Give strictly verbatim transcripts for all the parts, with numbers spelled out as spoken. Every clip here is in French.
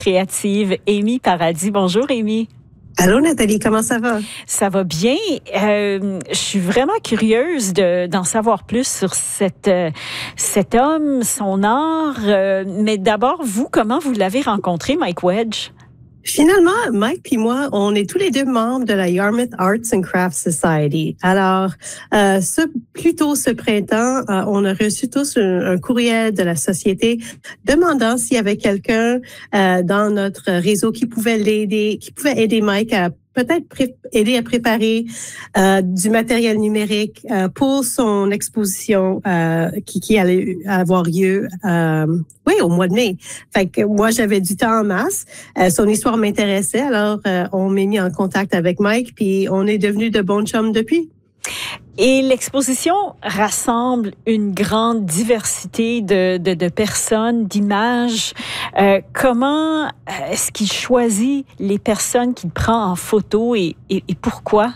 créative Amy Paradis. Bonjour Amy. Allô Nathalie, comment ça va? Ça va bien. Euh, je suis vraiment curieuse de, d'en savoir plus sur cette, euh, cet homme, son art. Euh, mais d'abord, vous, comment vous l'avez rencontré, Mike Wedge? Finalement, Mike et moi, on est tous les deux membres de la Yarmouth Arts and Crafts Society. Alors, euh, ce, plus tôt ce printemps, euh, on a reçu tous un, un courriel de la société demandant s'il y avait quelqu'un euh, dans notre réseau qui pouvait l'aider, qui pouvait aider Mike à peut-être pré- aider à préparer euh, du matériel numérique euh, pour son exposition euh, qui, qui allait avoir lieu euh, oui, au mois de mai. Fait que moi, j'avais du temps en masse. Euh, son histoire m'intéressait, alors euh, on m'a mis en contact avec Mike, puis on est devenus de bons chums depuis. Et l'exposition rassemble une grande diversité de, de, de personnes, d'images. Euh, comment est-ce qu'il choisit les personnes qu'il prend en photo et, et, et pourquoi?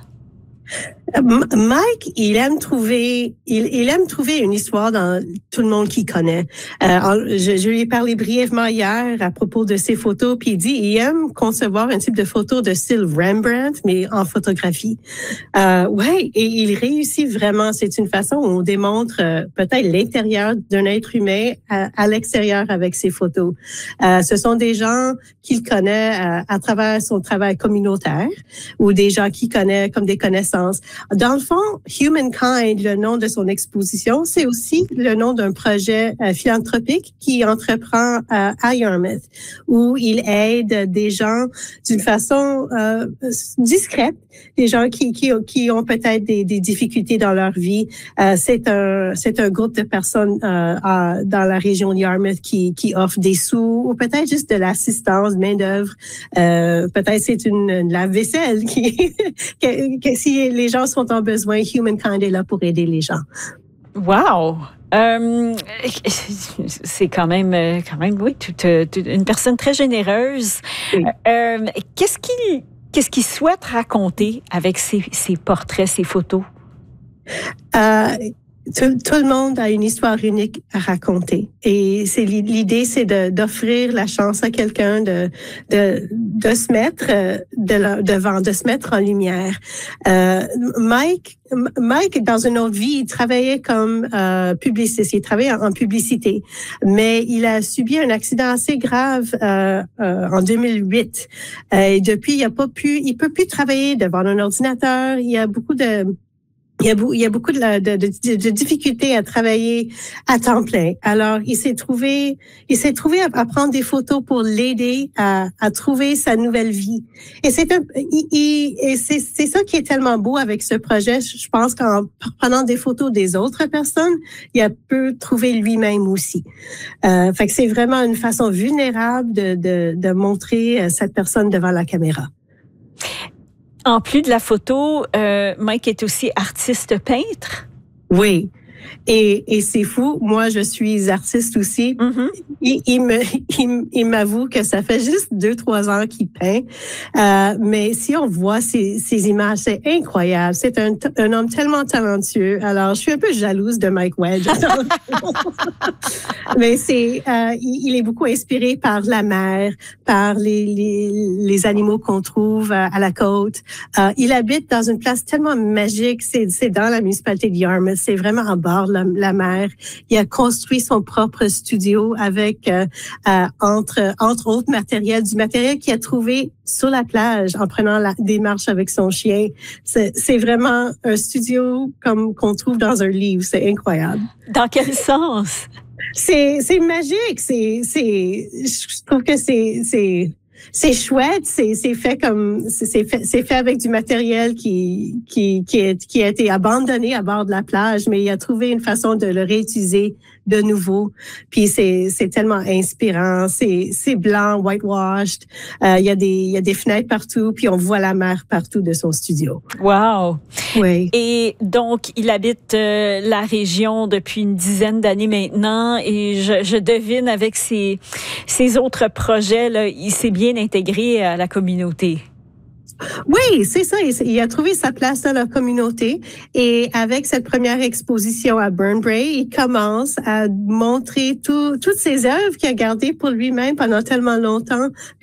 Mike, il aime trouver, il, il aime trouver une histoire dans tout le monde qu'il connaît. Euh, je, je lui ai parlé brièvement hier à propos de ses photos, puis il dit il aime concevoir un type de photo de style Rembrandt, mais en photographie. Euh, ouais, et il réussit vraiment. C'est une façon où on démontre euh, peut-être l'intérieur d'un être humain à, à l'extérieur avec ses photos. Euh, ce sont des gens qu'il connaît euh, à travers son travail communautaire ou des gens qu'il connaît comme des connaissances. Dans le fond, Humankind, le nom de son exposition, c'est aussi le nom d'un projet euh, philanthropique qui entreprend euh, à Yarmouth, où il aide des gens d'une façon euh, discrète, des gens qui qui, qui ont peut-être des, des difficultés dans leur vie. Euh, c'est un c'est un groupe de personnes euh, à, dans la région de Yarmouth qui qui offre des sous ou peut-être juste de l'assistance, main d'œuvre. Euh, peut-être c'est une, une lave-vaisselle qui que, que si les gens sont en besoin, Humankind est là pour aider les gens. Wow! Euh, c'est quand même, quand même, oui, toute, toute une personne très généreuse. Oui. Euh, qu'est-ce qu'il, qu'est-ce qu'il souhaite raconter avec ses, ses portraits, ses photos? Euh, Tout, tout le monde a une histoire unique à raconter. Et c'est l'idée, c'est de, d'offrir la chance à quelqu'un de, de, de se mettre de la, devant, de se mettre en lumière. Euh, Mike, Mike, dans une autre vie, il travaillait comme euh, publiciste. Il travaillait en, en publicité, mais il a subi un accident assez grave euh, euh, en deux mille huit. Euh, et depuis, il a pas pu, il peut plus travailler devant un ordinateur. Il y a beaucoup de Il y a, il y a beaucoup de, de, de, de difficultés à travailler à temps plein. Alors, il s'est trouvé, il s'est trouvé à, à prendre des photos pour l'aider à, à trouver sa nouvelle vie. Et c'est un, il, il, et c'est, c'est ça qui est tellement beau avec ce projet. Je pense qu'en prenant des photos des autres personnes, il a pu trouver lui-même aussi. Euh, fait que c'est vraiment une façon vulnérable de, de, de montrer cette personne devant la caméra. En plus de la photo, euh, Mike est aussi artiste peintre. Oui. Et, et c'est fou. Moi, je suis artiste aussi. Mm-hmm. Il, il me, il, il m'avoue que ça fait juste deux, trois ans qu'il peint. Euh, mais si on voit ces, ces images, c'est incroyable. C'est un, un homme tellement talentueux. Alors, je suis un peu jalouse de Mike Wedge. Mais c'est, euh, il, il est beaucoup inspiré par la mer, par les, les, les animaux qu'on trouve à, à la côte. Euh, il habite dans une place tellement magique. C'est, c'est dans la municipalité de Yarmouth. C'est vraiment en bord La, la mer. Il a construit son propre studio avec, euh, euh, entre, entre autres matériel, du matériel qu'il a trouvé sur la plage en prenant la, des marches avec son chien. C'est, c'est vraiment un studio comme qu'on trouve dans un livre. C'est incroyable. Dans quel sens? C'est, c'est magique. C'est, c'est, je trouve que c'est, c'est, c'est chouette, c'est, c'est fait comme, c'est fait, c'est fait avec du matériel qui, qui, qui, est, qui a été abandonné à bord de la plage, mais il a trouvé une façon de le réutiliser de nouveau. Puis c'est, c'est tellement inspirant. C'est, c'est blanc, whitewashed. Euh, il y a des, il y a des fenêtres partout, puis on voit la mer partout de son studio. Wow. Oui. Et donc, il habite euh, la région depuis une dizaine d'années maintenant, et je, je devine avec ses, ses autres projets, là, il s'est bien intégré à la communauté. Oui, c'est ça. Il a trouvé sa place dans la communauté et avec cette première exposition à Burnbrae, il commence à montrer tout, toutes ses œuvres qu'il a gardées pour lui-même pendant tellement longtemps.